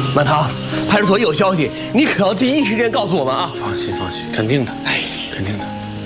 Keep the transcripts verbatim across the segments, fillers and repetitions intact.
满堂，派出所有消息，你可要第一时间告诉我们啊！ 放心，放心，肯定的，哎，肯定的。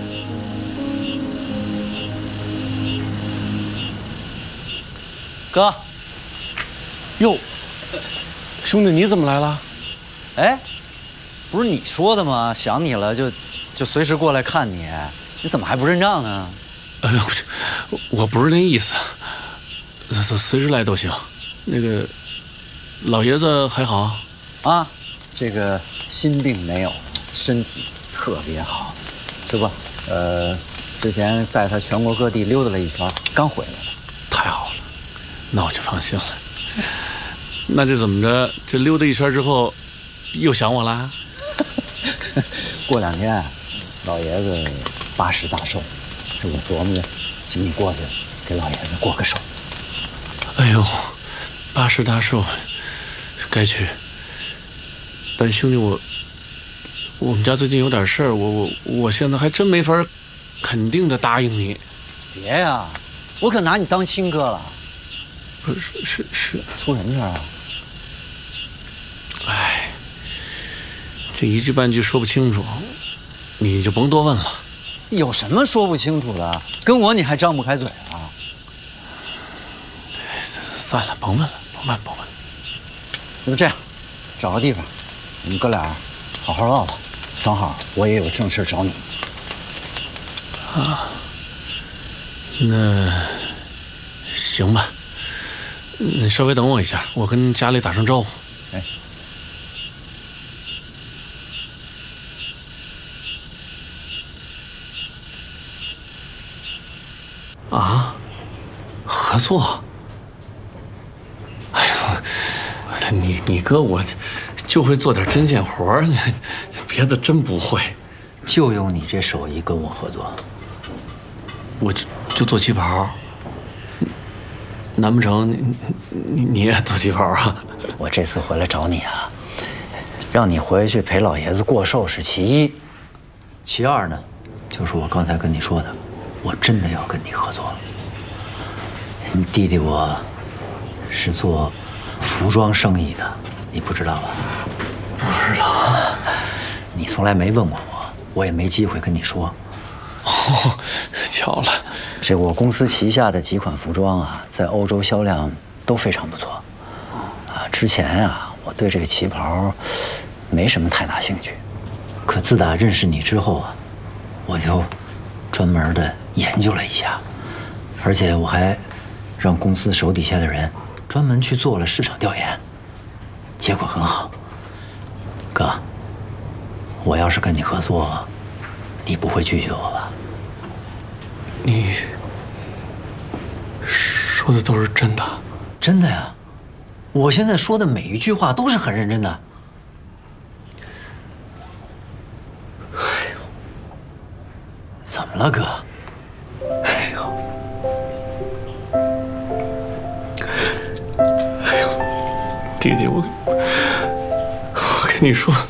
哥， 哟，兄弟，你怎么来了？ 哎，不是你说的吗？想你了就就随时过来看你，你怎么还不认账呢？ 哎呦，我不是那意思，随随时来都行。那个老爷子还好啊？这个心病没有，身体特别好，这不，呃，之前带他全国各地溜达了一圈，刚回来了。 太好了，那我就放心了。那这怎么着？这溜达一圈之后，又想我啦？ 过两天，老爷子八十大寿，这我琢磨着请你过去，给老爷子过个手。 哎呦，八十大寿，该去。但兄弟我，我们家最近有点事儿，我我我现在还真没法肯定的答应你。 别呀，我可拿你当亲哥了。 不是是是， 出什么事啊？ 哎，这一句半句说不清楚，你就甭多问了。 有什么说不清楚的？跟我你还张不开嘴啊？ 算了，甭问了，甭问，甭问。 那么这样，找个地方，我们哥俩好好唠唠。正好我也有正事找你。 啊，那行吧。你稍微等我一下，我跟家里打声招呼。 哎。 啊，合作？哎呦，你你哥我就会做点针线活儿，别的真不会。 就用你这手艺跟我合作， 我就就做旗袍。难不成你你你也做旗袍啊？ 我这次回来找你啊，让你回去陪老爷子过寿是其一，其二呢，就是我刚才跟你说的，我真的要跟你合作。你弟弟我是做服装生意的，你不知道吧？ 不知道。 你从来没问过我，我也没机会跟你说。 哦，巧了。 这我公司旗下的几款服装啊，在欧洲销量都非常不错。啊，之前啊，我对这个旗袍没什么太大兴趣，可自打认识你之后啊，我就专门的研究了一下，而且我还让公司手底下的人专门去做了市场调研，结果很好。哥，我要是跟你合作，你不会拒绝我吧？ 你说的都是真的？ 真的呀，我现在说的每一句话都是很认真的。 哎呦， 怎么了，哥？ 哎呦，哎呦，弟弟，我我跟你说，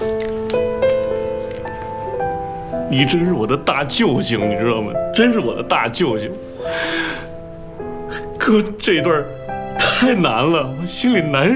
你真是我的大救星，你知道吗？真是我的大救星。哥，这段太难了，我心里难受。